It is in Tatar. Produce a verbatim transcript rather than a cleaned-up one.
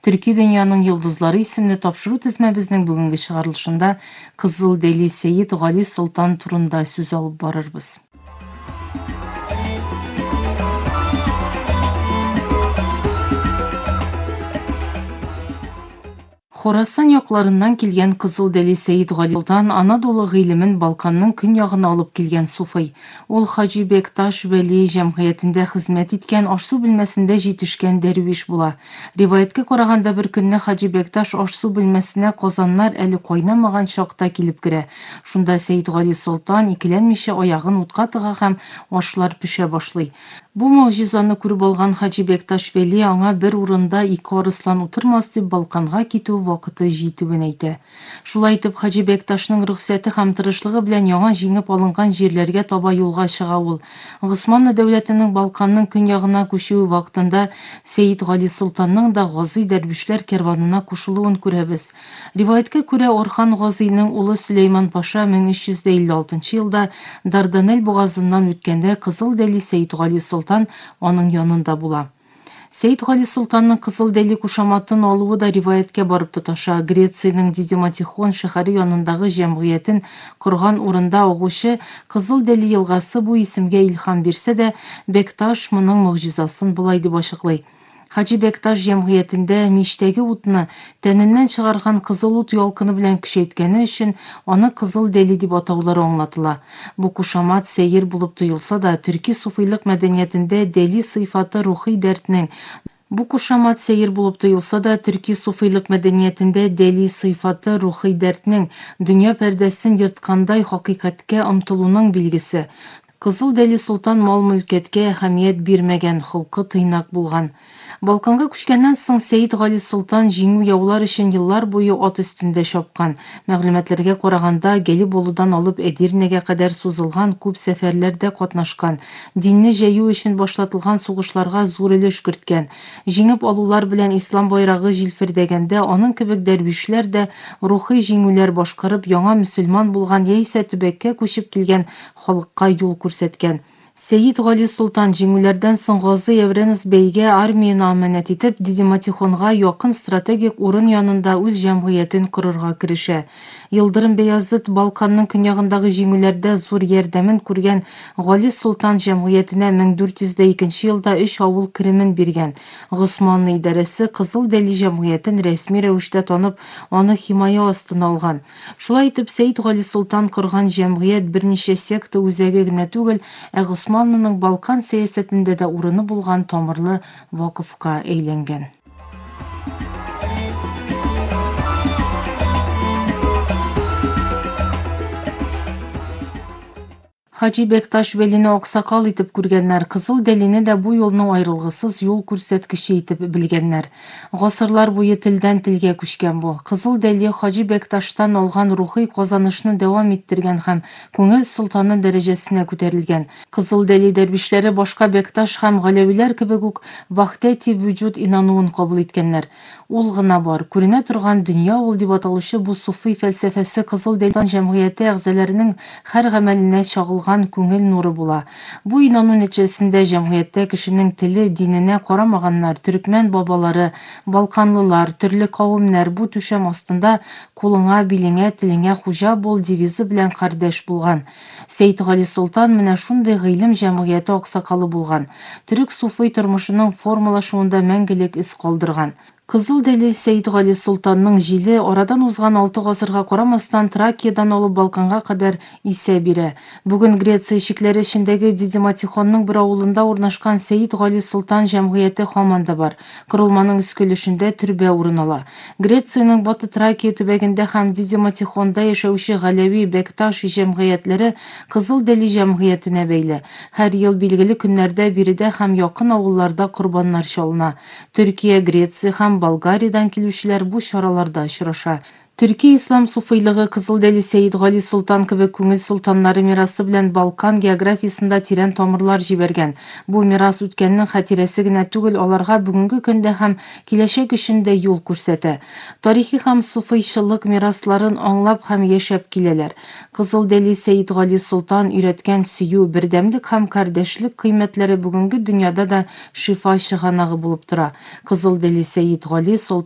Түрки дөньяның йолдызлары исемле тапшыру тизмәбезнең бүгенге чыгарылышында Кызыл Дели Сәйит Гали Солтан турында сүз алып барырбыз. Хорасан якларыннан килгән Кызыл Дели Сәйит Гали Солтан Анадолу гыйлемен Балканның көньягына алып килгән суфый. Ул Хаҗи Бекташ Вәли җәмгыятендә хезмәт иткән, аш-су бүлмәсендә җитешкән дәрвиш була. Риваяткә караганда, бер көнне Хаҗи Бекташ аш-су бүлмәсенә казаннар әле кайнамаган чакта килеп керә. Шунда Сәйит Гали Солтан икеләнмичә аягын утка тыга һәм ашлар пешә башлый. Бу могҗизаны күреп алган Хаҗи Бекташ Вәли аңа бер урында ике арыслан утырмас дип Балканга китү вакыты җитүен әйтә. Шулай итеп, Хаҗи Бекташның рөхсәте һәм тырышлыгы белән яңа җиңеп алынган җирләргә таба юлга чыга ул. Госманлы дәүләтенең Балканның көньягына күчүе вакытында Сәйит Гали Солтанның да Гази дәрвишләр кәрванына кушылуын күрәбез. Риваяткә күрә, Орхан Газиның улы Сөләйман Паша мең өч йөз илле алтынчы елда Дарданелл бугазыннан үткәндә Кызыл Дели Сәйит Гали Солтан аның янында була. Сәйит Гали Солтанның Кызыл Дели кушаматын алуы да риваяткә барып тоташа. Грециянең Дидиматихон шәһәре янындагы җәмгыятен корган урында агучы Кызыл Дели елгасы бу исемгә илһам бирсә дә, Бекташ моның могҗизасын болай дип ачыклый. Хаҗи Бекташ җәмгыятендә мичтәге утны тәненнән чыгарган кызыл ут ялкыны белән көчәйткәне өчен аны Кызыл Дели дип атаулары аңлатыла. Бу кушамат сәер булып тоелса да, төрки суфыйлык мәдәниятендә Дели сыйфаты рухи дәртнең Бу кушамат сәер булып тоелса да, төрки суфыйлык мәдәниятендә Дели сыйфаты рухи дәртнең дөнья пәрдәсен ерткандай хакыйкатькә омтылуның билгесе. Кызыл Дели Солтан мал-мөлкәткә әһәмият бирмәгән, холкы тыйнак булган. Балканга күчкәннән соң Сәйит Гали Солтан җиңү яулар өчен еллар буе ат өстендә чапкан. Мәгълүматларга караганда, Гелиболудан алып Эдирнәгә кадәр сузылган күп сәфәрләрдә катнашкан. Динне җәю өчен башлатылган сугышларга зур өлеш керткән. Җиңеп алулар белән ислам байрагы җилфердәгәндә, аның кебек дәрвишләр дә рухи җиңүләр башкарып, яңа мөселман булган яисә төбәккә күчеп килгән халыкка юл күрсәткән. Сәйит Гали Солтан җиңүләрдән соң Гази Евренс бәйгә армияны аманәт итеп, Дидиматихонга якын стратегик урын янында үз җәмгыятен корырга керешә. Йылдырым Бәязыт Балканның көньягындагы җиңүләрдә зур ярдәмен күргән Гали Солтан җәмгыятенә мең дүрт йөз икенче елда өч авыл керемен биргән. Госманлы идарәсе Кызыл Дели җәмгыятен рәсми рәвештә танып, аны химая астына алган. Шулай итеп, Сәйит Гали Солтан корган җәмгыять берничә секта үзәге генә түгел, ә Госманлының Балкан сәясәтендә дә урыны булган тамырлы вакыфка әйләнгән. Хаҗи Бекташ Вәлине аксакал итеп күргәннәр, Кызыл Делине дә бу юлның аерылгысыз юл күрсәткече итеп белгәннәр. Гасырлар буе телдән телгә күчкән бу. Кызыл Дели Хаҗи Бекташтан алган рухи казанышны дәвам иттергән һәм күңел солтаны дәрәҗәсенә күтәрелгән. Кызыл Дели дәрвишләре башка Бекташ һәм Галәвиләр кебек үк вахдәти вүҗүд инануын кабул иткәннәр. Ул гына бар, күренә торган дөнья ул дип аталучы бу суфи фәлсәфәсе Кызыл Дели җәмгыяте әгъзаләренең һәр гамәленә чагылган күңел нуры була. Бу инану нәтиҗәсендә җәмгыятьтә кешенең теле, диненә карамаганнар, төркмән бабалары, балканлылар, төрле кавемнәр бу түшәм астында кулыңа, билеңә, телеңә хуҗа бул девизы белән кардәш булган. Сәйит Гали Солтан менә шундый гыйлем җәмгыяте аксакалы булган. Төрек суфи тормышының формалашуында мәңгелек эз калдырган. Кызыл Дели Сәйит Гали Солтанның җиле арадан узган алты гасырга карамастан Тракиядан алып Балканга кадәр исә бирә. Бүген Греция чикләре эчендәге Дидиматихонның бер авылында урнашкан Сәйит Гали Солтан җәмгыяте һаман да бар. Корылманың өскелешендә төрбә урын ала. Грециянең Батый Тракия төбәгендә һәм Дидиматихонда яшәүче Галәви Бекташ җәмгыятьләре Кызыл Дели җәмгыятенә бәйле. Һәр ел билгеле көннәрдә биредә һәм якын авылларда корбаннар чалына. Төркия, Греция һәм Болгариядән килүчеләр бу чараларда очраша. Төрки ислам суфыйлыгы Кызыл Дели Сәйит Гали Солтан кебек күңел солтаннары мирасы белән Балкан географиясында тирән тамырлар җибәргән. Бу мирас үткәннең хатирәсе генә түгел, аларга бүгенге көндә һәм киләчәк өчен дә юл күрсәтә. Тарихи һәм суфыйчылык мирасларын аңлап һәм яшәп киләләр. Кызыл Дели Сәйит Гали Солтан өйрәткән сөю, бердәмлек һәм кардәшлек кыйммәтләре бүгенге дөньяда да шифа чыганагы булып тора. Кызыл Дели Сәйит Гали Солтан